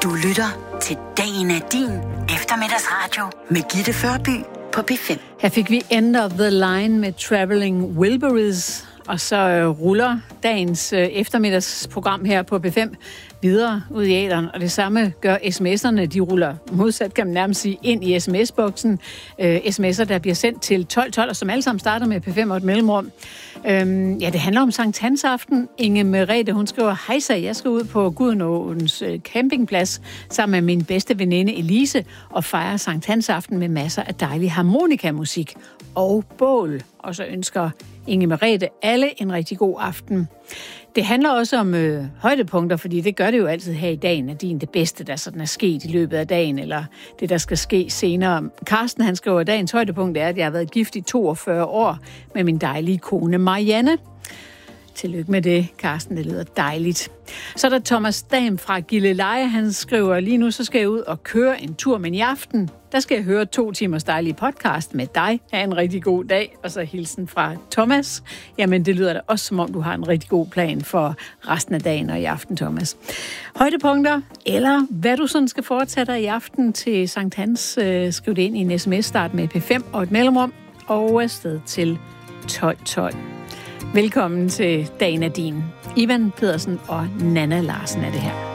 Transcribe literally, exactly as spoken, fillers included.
Du lytter til Dagen er din eftermiddagsradio med Gitte Førby på P fem. Her fik vi End of the Line med Traveling Wilburys, og så øh, ruller dagens øh, eftermiddagsprogram her på P fem videre ud i æteren, og det samme gør sms'erne. De ruller modsat, kan man nærmest sige, ind i sms-boksen. Øh, sms'er, der bliver sendt til tolv tolv, og som alle sammen starter med P fem og et mellemrum. Øhm, ja, det handler om Sankt Hans aften. Inge Merete, hun skriver, hej så, jeg skal ud på Gudenåens øh, campingplads sammen med min bedste veninde Elise og fejre Sankt Hans aften med masser af dejlig harmonikamusik og bål. Og så ønsker Inge Merete alle en rigtig god aften. Det handler også om øh, højdepunkter, fordi det gør det jo altid her i dagen, at din det bedste, der sådan er sket i løbet af dagen, eller det, der skal ske senere. Carsten, han skriver, at dagens højdepunkt er, at jeg har været gift i toogfyrre år med min dejlige kone Marianne. Tillykke med det, Carsten. Det lyder dejligt. Så er der Thomas Dam fra Gilleleje. Han skriver, lige nu så skal jeg ud og køre en tur, men i aften, der skal jeg høre to timers dejlige podcast med dig. Ha' en rigtig god dag. Og så hilsen fra Thomas. Jamen, det lyder da også, som om du har en rigtig god plan for resten af dagen og i aften, Thomas. Højdepunkter, eller hvad du sådan skal foretage dig i aften til Sankt Hans, øh, skriv det ind i en sms-start med P fem og et mellemrum, og afsted til tolv tolv. Velkommen til Dagen er din. Ivan Pedersen og Nana Larsen er det her.